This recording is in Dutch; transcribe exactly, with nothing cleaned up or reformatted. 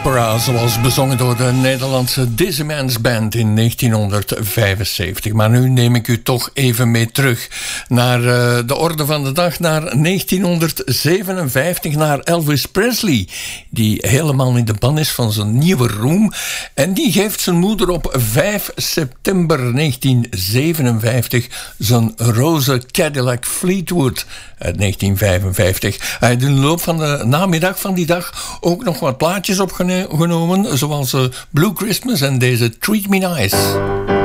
Opera, zoals bezongen door de Nederlandse Dizzy Man's Band in negentienhonderdvijfenzeventig. Maar nu neem ik u toch even mee terug naar uh, de orde van de dag, naar negentienhonderdzevenenvijftig, naar Elvis Presley, die helemaal in de ban is van zijn nieuwe roem. En die geeft zijn moeder op vijf september negentienzevenenvijftig zijn roze Cadillac Fleetwood uit negentien vijfenvijftig. Hij heeft in de loop van de namiddag van die dag ook nog wat plaatjes opgenomen, zoals uh, Blue Christmas en deze Treat Me Nice.